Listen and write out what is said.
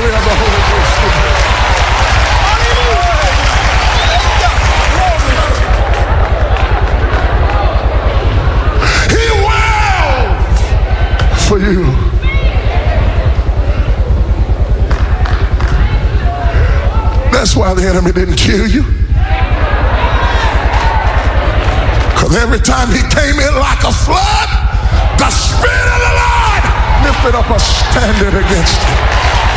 glory of the Holy Ghost. For you. That's why the enemy didn't kill you. Because every time he came in like a flood, the Spirit of the Lord lifted up a standard against him.